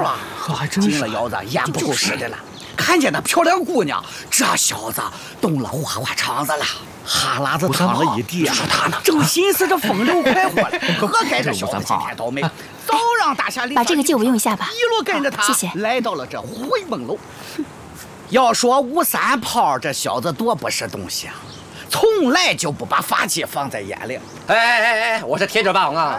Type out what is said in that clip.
啊， 还真是进了窑子眼不够使的了。看见那漂亮姑娘，这小子动了花花肠子了，哈喇子淌了一地啊！说他呢，正寻思着风流快活了，何该这小子今天倒霉，早让大侠把这个借我用一下吧。 一路跟着他， 谢谢。 来到了这回梦楼。要说吴三炮这小子多不是东西啊，从来就不把法器放在眼里。 哎，我是铁准霸王啊！